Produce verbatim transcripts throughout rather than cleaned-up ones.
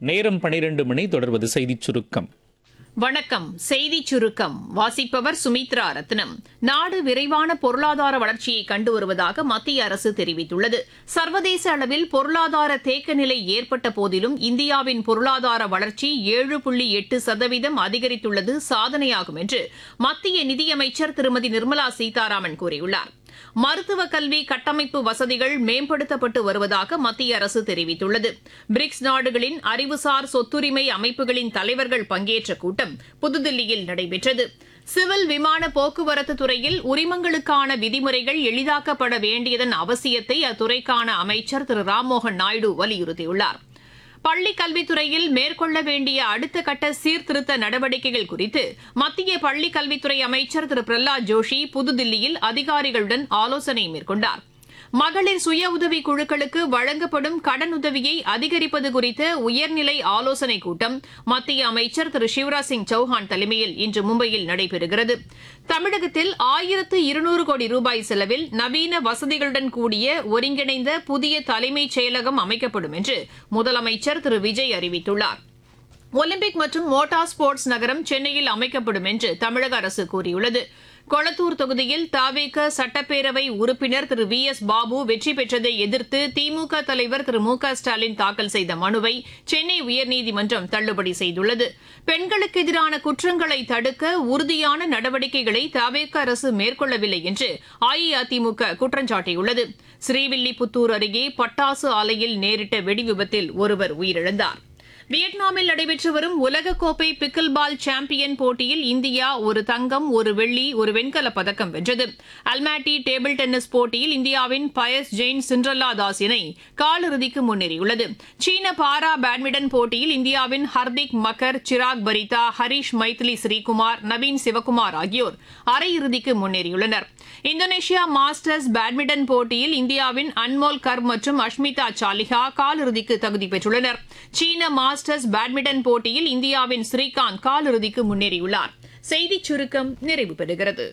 நேரம் பனிரெண்டு மணி. தொடர்வது செய்திச் சுருக்கம். வணக்கம். செய்தி சுருக்கம் வாசிப்பவர் சுமித்ரா ரத்னம். நாடு விரைவான பொருளாதார வளர்ச்சியை கண்டு வருவதாக மத்திய அரசு தெரிவித்துள்ளது. சர்வதேச அளவில் பொருளாதார தேக்க நிலை ஏற்பட்ட போதிலும் இந்தியாவின் பொருளாதார வளர்ச்சி ஏழு புள்ளி எட்டு சதவீதம் அதிகரித்துள்ளது சாதனையாகும் என்று மத்திய நிதியமைச்சர் திருமதி நிர்மலா சீதாராமன் கூறியுள்ளார். மருத்துவ கல்வி கட்டமைப்பு வசதிகள் மேம்படுத்தப்பட்டு வருவதாக மத்திய அரசு தெரிவித்துள்ளது. பிரிக்ஸ் நாடுகளின் அறிவுசார் சொத்துரிமை அமைப்புகளின் தலைவர்கள் பங்கேற்ற கூட்டம் புதுதில்லியில் நடைபெற்றது. சிவில் விமான போக்குவரத்து துறையில் உரிமங்களுக்கான விதிமுறைகள் எளிதாக்கப்பட வேண்டியதன் அவசியத்தை அத்துறைக்கான அமைச்சர் திரு ராம்மோகன் நாயுடு வலியுறுத்தியுள்ளார். பள்ளிக் கல்வித்துறையில் மேற்கொள்ள வேண்டிய அடுத்த கட்ட சீர்திருத்த நடவடிக்கைகள் குறித்து மத்திய பள்ளிக் கல்வித்துறை அமைச்சர் திரு பிரஹ்லாத் ஜோஷி புதுதில்லியில் அதிகாரிகளுடன் ஆலோசனை மேற்கொண்டார். மகளிர் சுய உதவி குழுக்களுக்கு வழங்கப்படும் கடனுதவியை அதிகரிப்பது குறித்த உயர்நிலை ஆலோசனைக் கூட்டம் மத்திய அமைச்சர் திரு சிவராஜ் சிங் சௌஹான் தலைமையில் இன்று மும்பையில் நடைபெறுகிறது. தமிழகத்தில் ஆயிரத்து இருநூறு கோடி ரூபாய் செலவில் நவீன வசதிகளுடன் கூடிய ஒருங்கிணைந்த புதிய தலைமைச் செயலகம் அமைக்கப்படும் என்று முதலமைச்சர் திரு விஜய் அறிவித்துள்ளார். ஒலிம்பிக் மற்றும் மோட்டார் ஸ்போர்ட்ஸ் நகரம் சென்னையில் அமைக்கப்படும் என்று தமிழக அரசு கூறியுள்ளது. கொளத்தூர் தொகுதியில் தவேக சட்டப்பேரவை உறுப்பினர் திரு வி எஸ் பாபு வெற்றி பெற்றதை எதிர்த்து திமுக தலைவர் திரு மு க ஸ்டாலின் தாக்கல் செய்த மனுவை சென்னை உயர்நீதிமன்றம் தள்ளுபடி செய்துள்ளது. பெண்களுக்கு எதிரான குற்றங்களை தடுக்க உறுதியான நடவடிக்கைகளை தவேக அரசு மேற்கொள்ளவில்லை என்று அஇஅதிமுக குற்றம் சாட்டியுள்ளது. ஸ்ரீவில்லிபுத்தூர் அருகே பட்டாசு ஆலையில் நேரிட்ட வெடிவிபத்தில் ஒருவர் உயிரிழந்தார். வியட்நாமில் நடைபெற்று வரும் உலகக்கோப்பை பிக்கில் பால் சாம்பியன் போட்டியில் இந்தியா ஒரு தங்கம், ஒரு வெள்ளி, ஒரு வெண்கலப் பதக்கம் வென்றது. அல்மாட்டி டேபிள் டென்னிஸ் போட்டியில் இந்தியாவின் பயஸ் ஜெயின் சிண்ட்ரல்லா தாஸ் இணை காலிறுதிக்கு முன்னேறியுள்ளது. சீன பாரா பேட்மிண்டன் போட்டியில் இந்தியாவின் ஹர்திக் மக்கர், சிராக் பரிதா, ஹரிஷ் மைத்திலி ஸ்ரீகுமார், நவீன் சிவகுமார் ஆகியோர் அரையிறுதிக்கு முன்னேறியுள்ளனர். இந்தோனேஷியா மாஸ்டர்ஸ் பேட்மிண்டன் போட்டியில் இந்தியாவின் அன்மோல் கர் மற்றும் அஷ்மிதா சாலிஹா காலிறுதிக்கு தகுதி பெற்றுள்ளனர். சீன மாஸ்டர்ஸ் பேட்மிண்டன் போட்டியில் இந்தியாவின் ஸ்ரீகாந்த் காலிறுதிக்கு முன்னேறியுள்ளார். செய்திச் சுருக்கம் நிறைவு பெறுகிறது.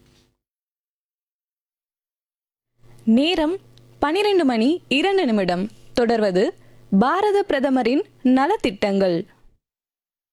நேரம் பனிரெண்டு மணி இரண்டு நிமிடம். தொடர்வது பாரத பிரதமரின் நலத்திட்டங்கள்.